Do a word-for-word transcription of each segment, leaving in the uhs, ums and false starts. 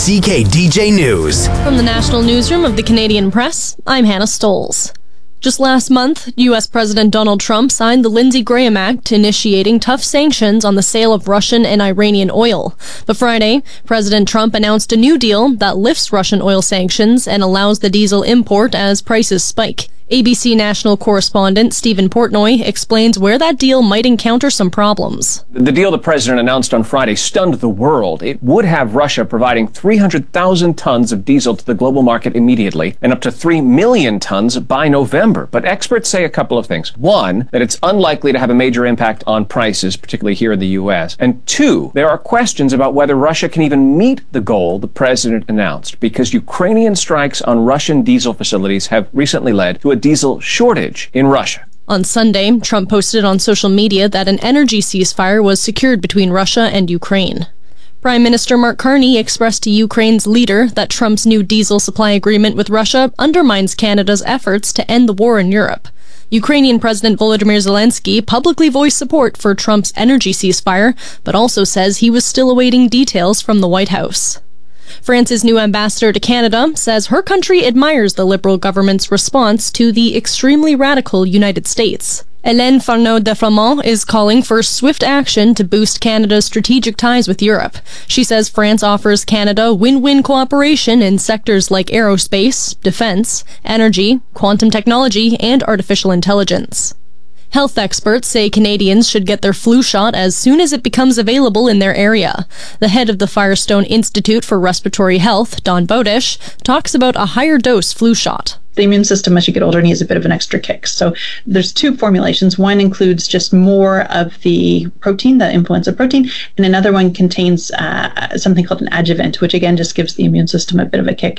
C K D J News. From the National Newsroom of the Canadian Press, I'm Hannah Stoles. Just last month, U S President Donald Trump signed the Lindsey Graham Act, initiating tough sanctions on the sale of Russian and Iranian oil. But Friday, President Trump announced a new deal that lifts Russian oil sanctions and allows the diesel import as prices spike. A B C national correspondent Stephen Portnoy explains where that deal might encounter some problems. The deal the president announced on Friday stunned the world. It would have Russia providing three hundred thousand tons of diesel to the global market immediately and up to three million tons by November. But experts say a couple of things. One, that it's unlikely to have a major impact on prices, particularly here in the U S. And two, there are questions about whether Russia can even meet the goal the president announced, because Ukrainian strikes on Russian diesel facilities have recently led to a diesel shortage in Russia. On Sunday, Trump posted on social media that an energy ceasefire was secured between Russia and Ukraine. Prime Minister Mark Carney expressed to Ukraine's leader that Trump's new diesel supply agreement with Russia undermines Canada's efforts to end the war in Europe. Ukrainian President Volodymyr Zelensky publicly voiced support for Trump's energy ceasefire, but also says he was still awaiting details from the White House. France's new ambassador to Canada says her country admires the Liberal government's response to the extremely radical United States. Hélène Farneau-Deframont is calling for swift action to boost Canada's strategic ties with Europe. She says France offers Canada win-win cooperation in sectors like aerospace, defense, energy, quantum technology, and artificial intelligence. Health experts say Canadians should get their flu shot as soon as it becomes available in their area. The head of the Firestone Institute for Respiratory Health, Don Bodish, talks about a higher dose flu shot. The immune system as you get older needs a bit of an extra kick. So there's two formulations. One includes just more of the protein, the influenza protein, and another one contains uh, something called an adjuvant, which again just gives the immune system a bit of a kick.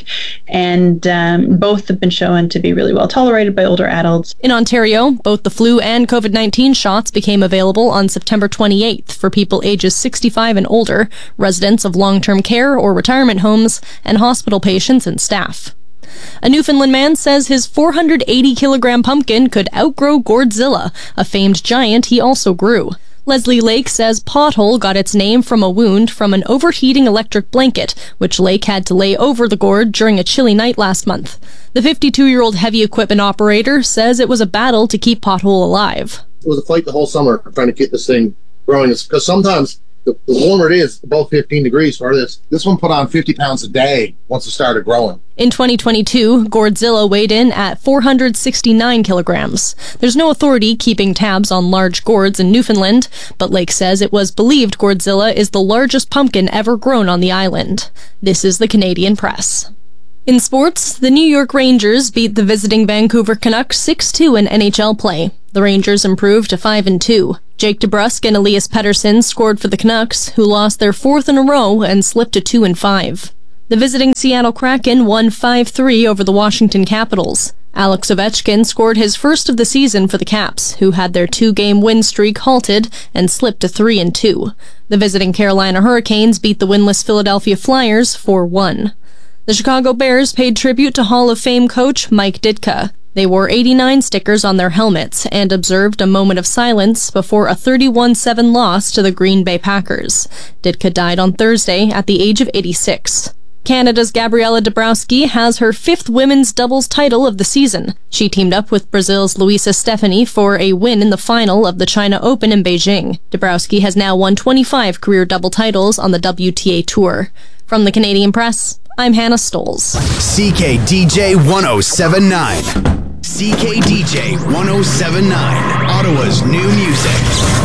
And um, both have been shown to be really well tolerated by older adults. In Ontario, both the flu and COVID nineteen shots became available on September twenty-eighth for people ages sixty-five and older, residents of long-term care or retirement homes, and hospital patients and staff. A Newfoundland man says his four hundred eighty kilogram pumpkin could outgrow Gourdzilla, a famed giant he also grew. Leslie Lake says Pothole got its name from a wound from an overheating electric blanket, which Lake had to lay over the gourd during a chilly night last month. The fifty-two-year-old heavy equipment operator says it was a battle to keep Pothole alive. It was a fight the whole summer trying to get this thing growing, because sometimes the, the warmer it is, above fifteen degrees for this. This one put on fifty pounds a day once it started growing. In twenty twenty-two, Gourdzilla weighed in at four hundred sixty-nine kilograms. There's no authority keeping tabs on large gourds in Newfoundland, but Lake says it was believed Gourdzilla is the largest pumpkin ever grown on the island. This is the Canadian Press. In sports, the New York Rangers beat the visiting Vancouver Canucks six two in N H L play. The Rangers improved to five and two. Jake DeBrusk and Elias Pettersson scored for the Canucks, who lost their fourth in a row and slipped to two and five. The visiting Seattle Kraken won five three over the Washington Capitals. Alex Ovechkin scored his first of the season for the Caps, who had their two-game win streak halted and slipped to three and two. The visiting Carolina Hurricanes beat the winless Philadelphia Flyers four one. The Chicago Bears paid tribute to Hall of Fame coach Mike Ditka. They wore eighty-nine stickers on their helmets and observed a moment of silence before a thirty-one seven loss to the Green Bay Packers. Ditka died on Thursday at the age of eighty-six. Canada's Gabriela Dabrowski has her fifth women's doubles title of the season. She teamed up with Brazil's Luisa Stefani for a win in the final of the China Open in Beijing. Dabrowski has now won twenty-five career double titles on the W T A Tour. From the Canadian Press, I'm Hannah Stoles. C K D J one oh seven point nine. C K D J one oh seven point nine, Ottawa's new music.